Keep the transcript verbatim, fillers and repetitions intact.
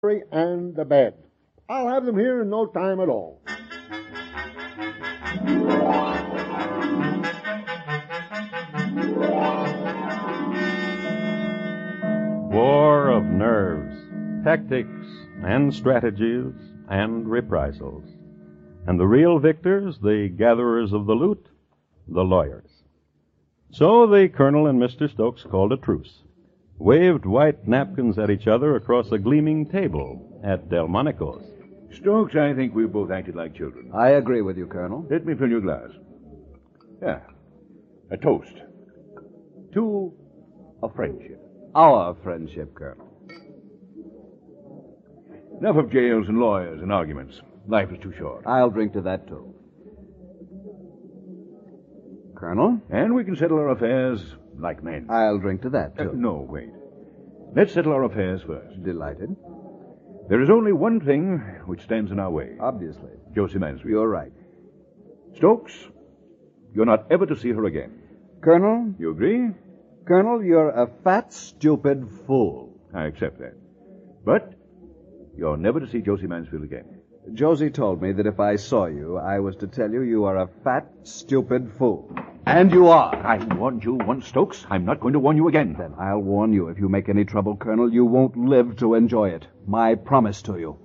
and the bed. I'll have them here in no time at all. War of nerves, tactics, and strategies, and reprisals. And the real victors, the gatherers of the loot, the lawyers. So the Colonel and Mister Stokes called a truce, waved white napkins at each other across a gleaming table at Delmonico's. Stokes, I think we both acted like children. I agree with you, Colonel. Let me fill your glass. Yeah. A toast. To a friendship. Our friendship, Colonel. Enough of jails and lawyers and arguments. Life is too short. I'll drink to that, too. Colonel? And we can settle our affairs like men. I'll drink to that, too. Uh, no, wait. Let's settle our affairs first. Delighted. There is only one thing which stands in our way. Obviously. Josie Mansfield. You're right. Stokes, you're not ever to see her again. Colonel? You agree? Colonel, you're a fat, stupid fool. I accept that. But you're never to see Josie Mansfield again. Josie told me that if I saw you, I was to tell you you are a fat, stupid fool. And you are. I warned you once, Stokes. I'm not going to warn you again. Then I'll warn you, if you make any trouble, Colonel, you won't live to enjoy it. My promise to you.